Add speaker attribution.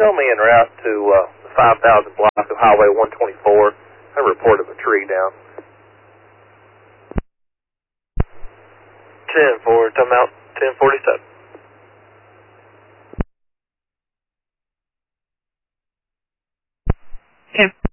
Speaker 1: show me en route to the 5,000 block of Highway 124. I reported a tree down.
Speaker 2: 10-4, time out, 1047.
Speaker 3: Okay.